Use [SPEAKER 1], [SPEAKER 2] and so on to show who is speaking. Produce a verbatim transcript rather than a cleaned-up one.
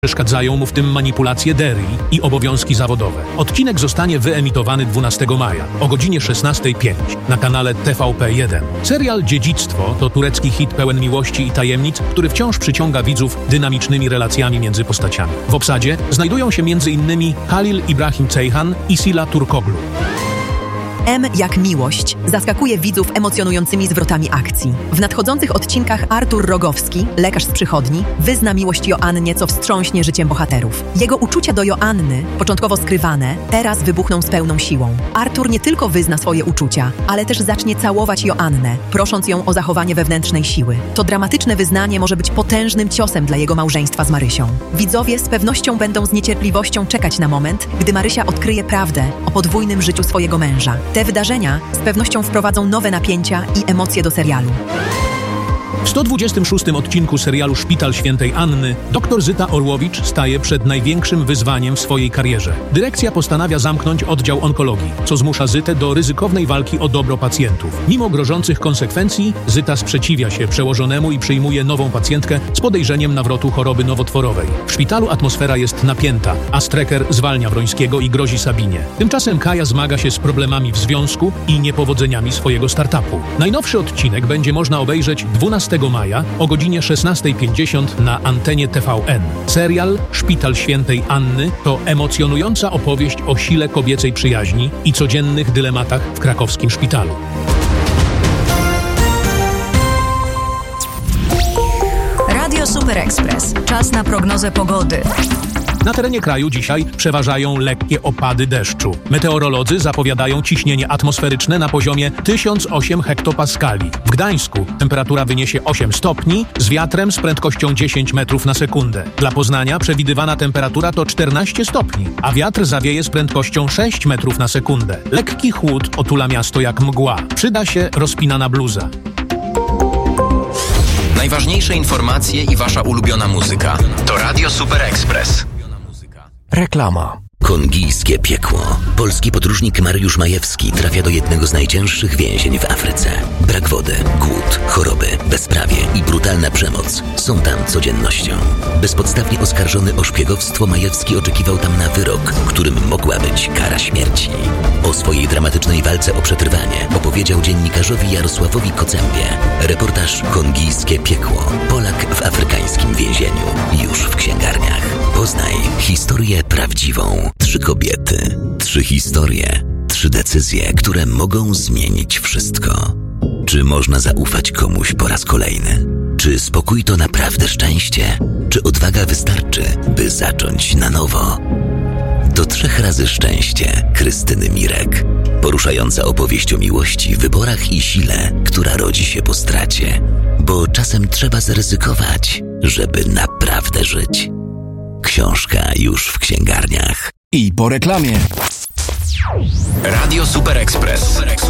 [SPEAKER 1] Przeszkadzają mu w tym manipulacje Derry i obowiązki zawodowe. Odcinek zostanie wyemitowany dwunastego maja o godzinie szesnastej pięć na kanale T V P jeden. Serial Dziedzictwo to turecki hit pełen miłości i tajemnic, który wciąż przyciąga widzów dynamicznymi relacjami między postaciami. W obsadzie znajdują się między innymi Halil Ibrahim Ceyhan i Sila Turkoglu.
[SPEAKER 2] M jak miłość zaskakuje widzów emocjonującymi zwrotami akcji. W nadchodzących odcinkach Artur Rogowski, lekarz z przychodni, wyzna miłość Joannie, co wstrząśnie życiem bohaterów. Jego uczucia do Joanny, początkowo skrywane, teraz wybuchną z pełną siłą. Artur nie tylko wyzna swoje uczucia, ale też zacznie całować Joannę, prosząc ją o zachowanie wewnętrznej siły. To dramatyczne wyznanie może być potężnym ciosem dla jego małżeństwa z Marysią. Widzowie z pewnością będą z niecierpliwością czekać na moment, gdy Marysia odkryje prawdę o podwójnym życiu swojego męża. Te wydarzenia z pewnością wprowadzą nowe napięcia i emocje do serialu.
[SPEAKER 1] W sto dwudziestym szóstym odcinku serialu Szpital Świętej Anny doktor Zyta Orłowicz staje przed największym wyzwaniem w swojej karierze. Dyrekcja postanawia zamknąć oddział onkologii, co zmusza Zytę do ryzykownej walki o dobro pacjentów. Mimo grożących konsekwencji, Zyta sprzeciwia się przełożonemu i przyjmuje nową pacjentkę z podejrzeniem nawrotu choroby nowotworowej. W szpitalu atmosfera jest napięta, a Strecker zwalnia Wrońskiego i grozi Sabinie. Tymczasem Kaja zmaga się z problemami w związku i niepowodzeniami swojego startupu. Najnowszy odcinek będzie można obejrzeć dwunastego maja o godzinie szesnastej pięćdziesiąt na antenie T V N. Serial Szpital Świętej Anny to emocjonująca opowieść o sile kobiecej przyjaźni i codziennych dylematach w krakowskim szpitalu.
[SPEAKER 3] Radio Super Express. Czas na prognozę pogody.
[SPEAKER 1] Na terenie kraju dzisiaj przeważają lekkie opady deszczu. Meteorolodzy zapowiadają ciśnienie atmosferyczne na poziomie tysiąc osiem hektopaskali. W Gdańsku temperatura wyniesie osiem stopni z wiatrem z prędkością dziesięć metrów na sekundę. Dla Poznania przewidywana temperatura to czternaście stopni, a wiatr zawieje z prędkością sześć metrów na sekundę. Lekki chłód otula miasto jak mgła. Przyda się rozpinana bluza.
[SPEAKER 4] Najważniejsze informacje i wasza ulubiona muzyka. To Radio Super Express.
[SPEAKER 5] Reklama.
[SPEAKER 6] Kongijskie piekło. Polski podróżnik Mariusz Majewski trafia do jednego z najcięższych więzień w Afryce. Brak wody, głód, choroby, bezprawie i brutalna przemoc są tam codziennością. Bezpodstawnie oskarżony o szpiegowstwo, Majewski oczekiwał tam na wyrok, którym mogła być kara śmierci. O swojej dramatycznej walce o przetrwanie opowiedział dziennikarzowi Jarosławowi Kocębie. Reportaż Kongijskie piekło. Polak w afrykańskim więzieniu. Już w księgarniach. Poznaj historię prawdziwą. Trzy kobiety, trzy historie, trzy decyzje, które mogą zmienić wszystko. Czy można zaufać komuś po raz kolejny? Czy spokój to naprawdę szczęście? Czy odwaga wystarczy, by zacząć na nowo? To trzech razy szczęście Krystyny Mirek. Poruszająca opowieść o miłości, wyborach i sile, która rodzi się po stracie. Bo czasem trzeba zaryzykować, żeby naprawdę żyć. Książka już w księgarniach.
[SPEAKER 5] I po reklamie.
[SPEAKER 4] Radio Super Express.